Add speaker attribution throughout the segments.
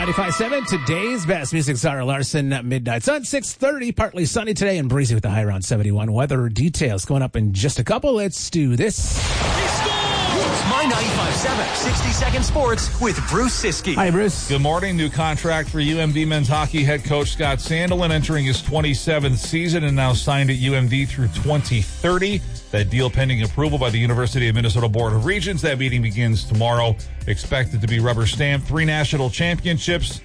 Speaker 1: 95.7, today's best music. Zara Larson, Midnight Sun, 6:30, partly sunny today and breezy with the high around 71. Weather details going up in just a couple. Let's do this.
Speaker 2: It's My 95.7, 60-second sports with Bruce Siskey.
Speaker 1: Hi, Bruce.
Speaker 3: Good morning. New contract for UMD men's hockey head coach Scott Sandelin, entering his 27th season and now signed at UMD through 2030. That deal pending approval by the University of Minnesota Board of Regents. That meeting begins tomorrow. Expected to be rubber stamped. 3 national championships,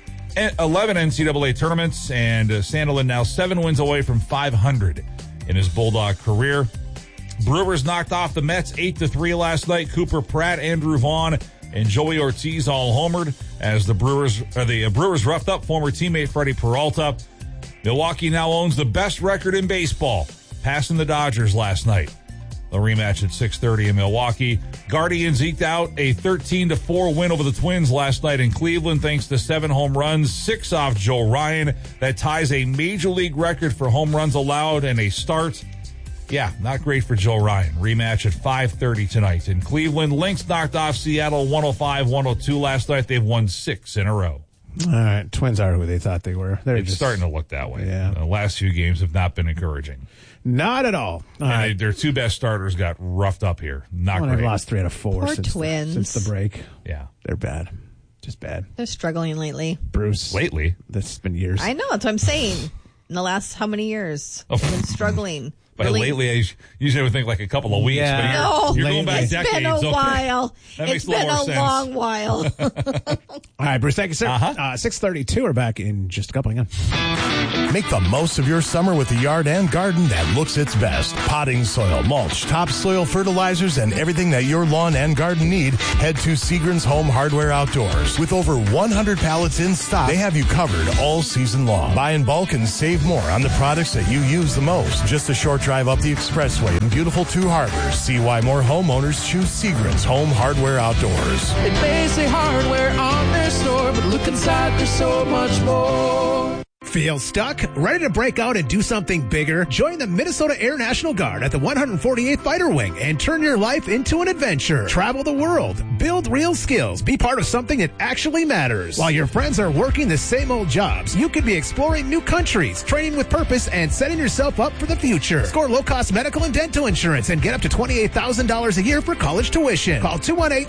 Speaker 3: 11 NCAA tournaments, and Sandelin now 7 wins away from 500 in his Bulldog career. Brewers knocked off the Mets 8-3 last night. Cooper Pratt, Andrew Vaughn, and Joey Ortiz all homered as the Brewers roughed up former teammate Freddie Peralta. Milwaukee now owns the best record in baseball, passing the Dodgers last night. The rematch at 6:30 in Milwaukee. Guardians eked out a 13-4 win over the Twins last night in Cleveland thanks to 7 home runs, 6 off Joe Ryan. That ties a major league record for home runs allowed in a start. Yeah, not great for Joe Ryan. Rematch at 5:30 tonight in Cleveland. Lynx knocked off Seattle 105-102 last night. They've won 6 in a row.
Speaker 1: All right, Twins are who they thought they were.
Speaker 3: It's starting to look that way.
Speaker 1: Yeah.
Speaker 3: The last few games have not been encouraging.
Speaker 1: Not at all.
Speaker 3: Their 2 best starters got roughed up here. Not great.
Speaker 1: They've lost 3 out of 4
Speaker 4: Poor Twins.
Speaker 1: since the break.
Speaker 3: Yeah.
Speaker 1: They're bad. Just bad.
Speaker 4: They're struggling lately.
Speaker 1: Bruce.
Speaker 3: Lately?
Speaker 1: This has been years.
Speaker 4: I know. That's what I'm saying. In the last how many years? They've been struggling.
Speaker 3: By lately, I usually would think like a couple of weeks.
Speaker 1: Yeah.
Speaker 3: But you're going back
Speaker 4: It's
Speaker 3: decades.
Speaker 4: been a while.
Speaker 3: That
Speaker 4: It's
Speaker 3: makes a
Speaker 4: been
Speaker 3: little
Speaker 4: a
Speaker 3: more
Speaker 4: long while.
Speaker 1: All right, Bruce, thank you, sir. 6:32. We're back in just a couple. Hang on.
Speaker 5: Make the most of your summer with a yard and garden that looks its best. Potting soil, mulch, topsoil fertilizers, and everything that your lawn and garden need. Head to Seagren's Home Hardware Outdoors. With over 100 pallets in stock, they have you covered all season long. Buy in bulk and save more on the products that you use the most. Just a short drive up the expressway in beautiful Two Harbors. See why more homeowners choose Seagren's Home Hardware Outdoors.
Speaker 6: It may say hardware on their store, but look inside, there's so much more.
Speaker 1: Feel stuck? Ready to break out and do something bigger? Join the Minnesota Air National Guard at the 148th Fighter Wing and turn your life into an adventure. Travel the world, build real skills, be part of something that actually matters. While your friends are working the same old jobs, you could be exploring new countries, training with purpose, and setting yourself up for the future. Score low-cost medical and dental insurance and get up to $28,000 a year for college tuition. Call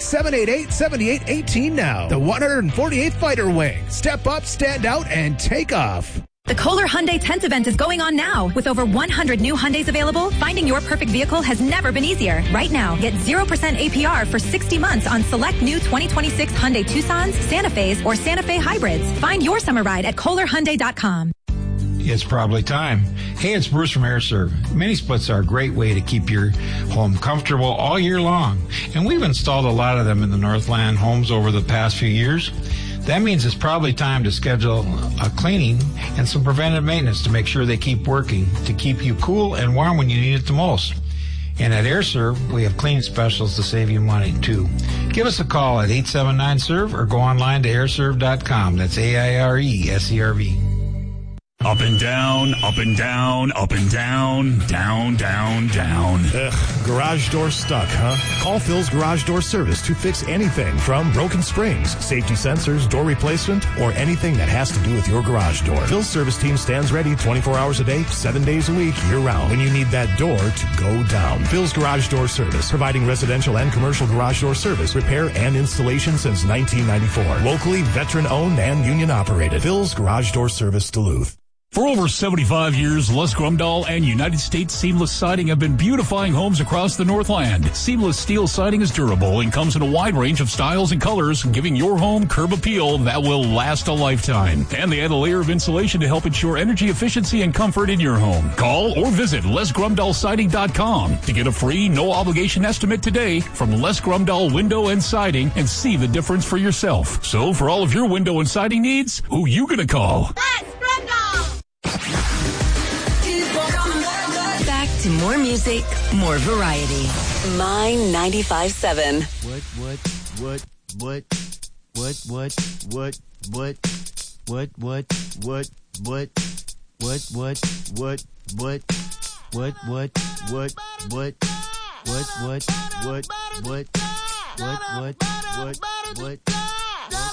Speaker 1: 218-788-7818 now. The 148th Fighter Wing. Step up, stand out, and take off.
Speaker 7: The Kohler Hyundai 10th event is going on now. With over 100 new Hyundais available, finding your perfect vehicle has never been easier. Right now, get 0% APR for 60 months on select new 2026 Hyundai Tucsons, Santa Fe's, or Santa Fe hybrids. Find your summer ride at KohlerHyundai.com.
Speaker 8: It's probably time. Hey, it's Bruce from AirServe. Mini splits are a great way to keep your home comfortable all year long. And we've installed a lot of them in the Northland homes over the past few years. That means it's probably time to schedule a cleaning and some preventive maintenance to make sure they keep working, to keep you cool and warm when you need it the most. And at AirServe, we have cleaning specials to save you money, too. Give us a call at 879-SERVE or go online to airserve.com. That's AIRESERV.
Speaker 9: Up and down, up and down, up and down, down, down, down.
Speaker 5: Ugh, garage door stuck, huh? Call Phil's Garage Door Service to fix anything from broken springs, safety sensors, door replacement, or anything that has to do with your garage door. Phil's service team stands ready 24 hours a day, 7 days a week, year-round, when you need that door to go down. Phil's Garage Door Service, providing residential and commercial garage door service, repair, and installation since 1994. Locally, veteran-owned and union-operated. Phil's Garage Door Service, Duluth.
Speaker 9: For over 75 years, Les Grumdahl and United States Seamless Siding have been beautifying homes across the Northland. Seamless steel siding is durable and comes in a wide range of styles and colors, giving your home curb appeal that will last a lifetime. And they add a layer of insulation to help ensure energy efficiency and comfort in your home. Call or visit LesGrumdahlSiding.com to get a free, no-obligation estimate today from Les Grumdahl Window and Siding and see the difference for yourself. So for all of your window and siding needs, who you gonna call?
Speaker 10: Les Grumdahl!
Speaker 11: Back to more music, more variety. My 95.7.
Speaker 6: What?